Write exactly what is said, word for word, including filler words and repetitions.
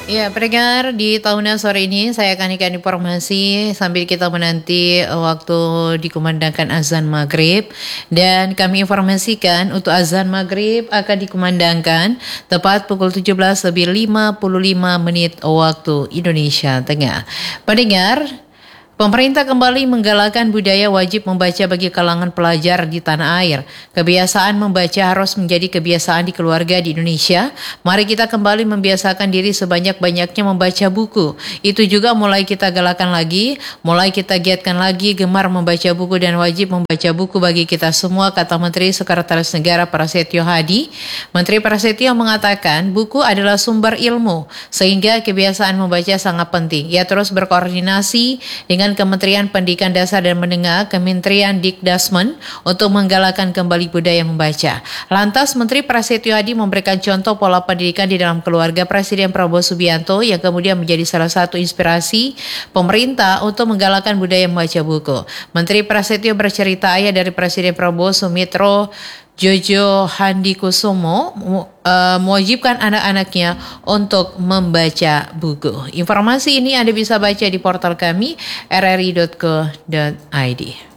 Ya, pendengar, di tahunan sore ini saya akan ikan informasi sambil kita menanti eh, waktu dikumandangkan azan maghrib. Dan kami informasikan untuk azan maghrib akan dikumandangkan tepat pukul tujuh belas lebih lima puluh lima menit waktu Indonesia Tengah. Pendengar, pemerintah kembali menggalakkan budaya wajib membaca bagi kalangan pelajar di tanah air. Kebiasaan membaca harus menjadi kebiasaan di keluarga di Indonesia. Mari kita kembali membiasakan diri sebanyak-banyaknya membaca buku. Itu juga mulai kita galakan lagi, mulai kita giatkan lagi gemar membaca buku dan wajib membaca buku bagi kita semua, kata Menteri Sekretaris Negara Prasetyo Hadi. Menteri Prasetyo mengatakan buku adalah sumber ilmu, sehingga kebiasaan membaca sangat penting. Ia terus berkoordinasi dengan dengan Kementerian Pendidikan Dasar dan Menengah, Kementerian Dikdasmen untuk menggalakkan kembali budaya membaca. Lantas Menteri Prasetyo Hadi memberikan contoh pola pendidikan di dalam keluarga Presiden Prabowo Subianto yang kemudian menjadi salah satu inspirasi pemerintah untuk menggalakkan budaya membaca buku. Menteri Prasetyo bercerita ayah dari Presiden Prabowo, Sumitro Jojo Handikusumo, uh, mewajibkan anak-anaknya untuk membaca buku. Informasi ini Anda bisa baca di portal kami r r i dot co dot i d.